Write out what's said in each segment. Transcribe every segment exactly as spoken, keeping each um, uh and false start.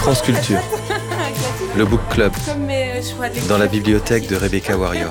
France Culture, le Book Club, dans la bibliothèque de Rebecca Warrior.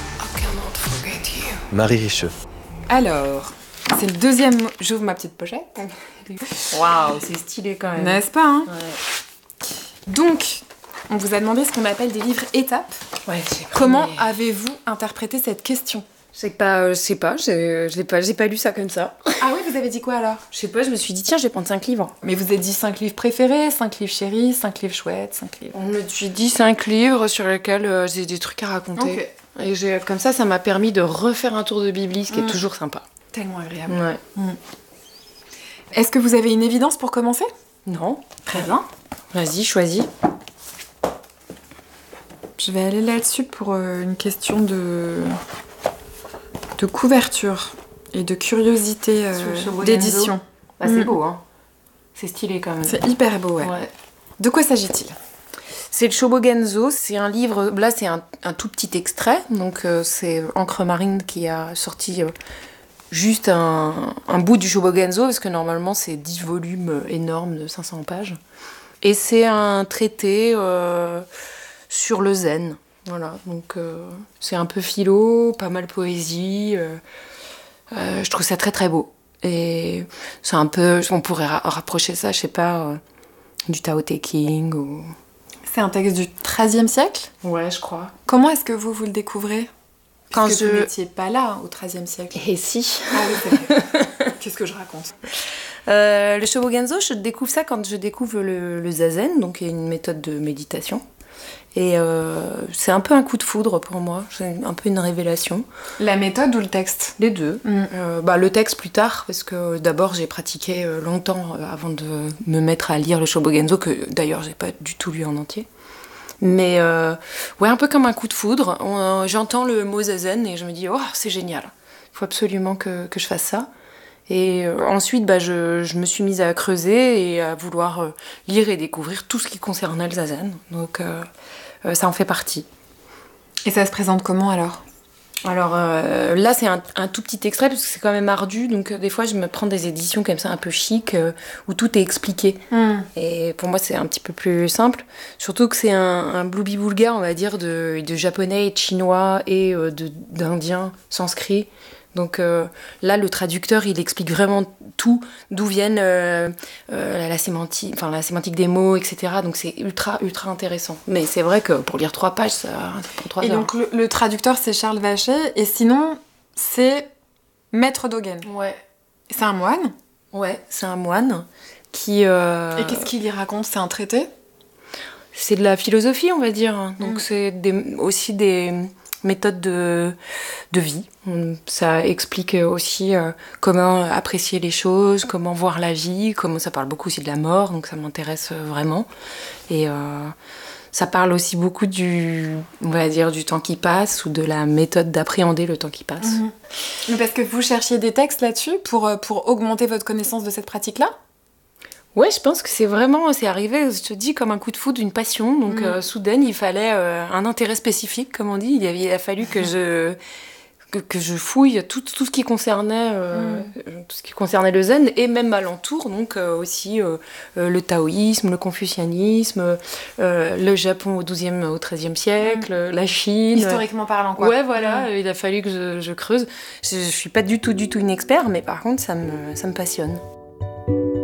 Marie Richeux. Alors, c'est le deuxième... J'ouvre ma petite pochette. Waouh, c'est stylé quand même. N'est-ce pas, hein? Ouais. Donc, on vous a demandé ce qu'on appelle des livres étapes. Ouais, j'ai Comment avez-vous interprété cette question? Je sais pas, je sais pas, j'ai j'ai pas, j'ai pas lu ça comme ça. Ah oui, vous avez dit quoi alors? Je sais pas, je me suis dit tiens, je vais prendre cinq livres. Mais vous avez dit cinq livres préférés, cinq livres chéris, cinq livres chouettes, cinq livres... On me suis dit cinq livres sur lesquels euh, j'ai des trucs à raconter. Ok. Et j'ai, comme ça, ça m'a permis de refaire un tour de Bibli, ce qui Mm. est toujours sympa. Tellement agréable. Ouais. Mm. Est-ce que vous avez une évidence pour commencer? Non. Très bien. Vas-y, choisis. Je vais aller là-dessus pour euh, une question de... de couverture et de curiosité euh, Sur le Shobogenzo. d'édition. Bah, c'est Mm. beau, hein. C'est stylé quand même. C'est hyper beau, ouais. Ouais. De quoi s'agit-il? C'est le Shobogenzo, c'est un livre, là c'est un, un tout petit extrait, donc euh, c'est Encre Marine qui a sorti euh, juste un, un bout du Shobogenzo, parce que normalement c'est dix volumes énormes de cinq cents pages. Et c'est un traité euh, sur le zen, voilà, donc euh, c'est un peu philo, pas mal poésie, euh, euh, je trouve ça très très beau. Et c'est un peu, on pourrait ra- rapprocher ça, je sais pas, euh, du Tao Te Ching ou... C'est un texte du treizième siècle. Ouais, je crois. Comment est-ce que vous, vous le découvrez? Quand Puisque je- vous n'étiez pas là au treizième siècle. Et si Ah oui, c'est vrai. Qu'est-ce que je raconte? euh, Le Shobogenzo, je découvre ça quand je découvre le, le zazen, donc il y a une méthode de méditation. Et euh, c'est un peu un coup de foudre pour moi, c'est un peu une révélation. La méthode ou le texte? Les deux. Mm. Euh, bah, le texte plus tard, parce que d'abord j'ai pratiqué euh, longtemps euh, avant de me mettre à lire le Shobogenzo, que d'ailleurs j'ai pas du tout lu en entier. Mais euh, ouais, un peu comme un coup de foudre. On, euh, j'entends le mot zazen et je me dis oh c'est génial, il faut absolument que, que je fasse ça. Et euh, ensuite bah, je, je me suis mise à creuser et à vouloir euh, lire et découvrir tout ce qui concernait le zazen. Donc euh, euh, ça en fait partie. Et ça se présente comment alors? Alors euh, là c'est un, un tout petit extrait parce que c'est quand même ardu, donc euh, des fois je me prends des éditions comme ça un peu chic euh, où tout est expliqué. Mm. Et pour moi c'est un petit peu plus simple, surtout que c'est un, un bloubi-boulga on va dire de, de japonais et de chinois et euh, de, d'indien sanskrit. Donc euh, là le traducteur il explique vraiment tout, d'où viennent euh, euh, la, sémantique, enfin, la sémantique des mots, et cetera. Donc c'est ultra ultra intéressant. Mais c'est vrai que pour lire trois pages ça, ça prend trois Et heures. donc le, le traducteur c'est Charles Vacher, et sinon c'est Maître Dogen. Ouais. C'est un moine. Ouais, c'est un moine qui... euh, Et qu'est-ce qu'il y raconte? C'est un traité? C'est de la philosophie, on va dire. Donc Mm. c'est des- aussi des méthodes de, de vie. Ça explique aussi euh, comment apprécier les choses, comment voir la vie, comment ça parle beaucoup aussi de la mort, donc ça m'intéresse vraiment. Et euh, ça parle aussi beaucoup du, on va dire, du temps qui passe ou de la méthode d'appréhender le temps qui passe. Mhm. Mais parce que vous cherchiez des textes là-dessus pour, euh, pour augmenter votre connaissance de cette pratique-là? Ouais, je pense que c'est vraiment, c'est arrivé, je te dis, comme un coup de foudre, une passion. Donc, Mm. euh, soudain, il fallait euh, un intérêt spécifique, comme on dit. Il, avait, il a fallu que je, que, que je fouille tout, tout ce qui concernait, euh, tout ce qui concernait le zen et même alentour. Donc, euh, aussi euh, euh, le taoïsme, le confucianisme, euh, le Japon au douzième, au treizième siècle, la Chine. Historiquement parlant, quoi. Ouais, voilà, il a fallu que je, je creuse. Je, je suis pas du tout, du tout une experte, mais par contre, ça me, ça me passionne.